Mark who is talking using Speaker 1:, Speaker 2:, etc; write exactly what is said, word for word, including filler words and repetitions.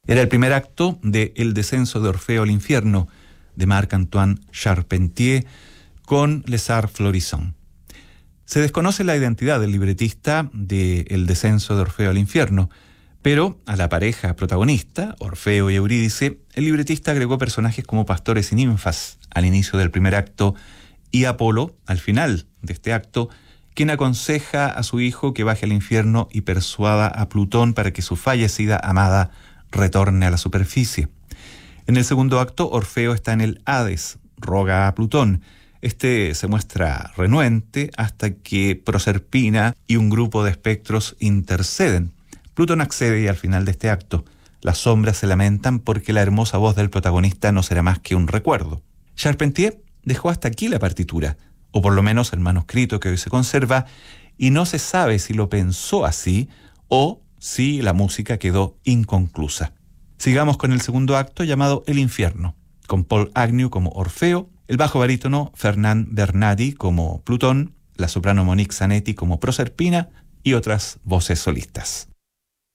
Speaker 1: Era el primer acto de El descenso de Orfeo al infierno, de Marc-Antoine Charpentier, con Les Arts Florissants. Se desconoce la identidad del libretista de El descenso de Orfeo al infierno, pero a la pareja protagonista, Orfeo y Eurídice, el libretista agregó personajes como pastores y ninfas al inicio del primer acto y Apolo al final de este acto, quien aconseja a su hijo que baje al infierno y persuada a Plutón para que su fallecida amada retorne a la superficie. En el segundo acto, Orfeo está en el Hades, roga a Plutón. Este se muestra renuente hasta que Proserpina y un grupo de espectros interceden. Plutón accede y al final de este acto, las sombras se lamentan porque la hermosa voz del protagonista no será más que un recuerdo. Charpentier dejó hasta aquí la partitura, o por lo menos el manuscrito que hoy se conserva, y no se sabe si lo pensó así o si la música quedó inconclusa. Sigamos con el segundo acto llamado El infierno, con Paul Agnew como Orfeo, el bajo barítono Fernand Bernardi como Plutón, la soprano Monique Zanetti como Proserpina y otras voces solistas.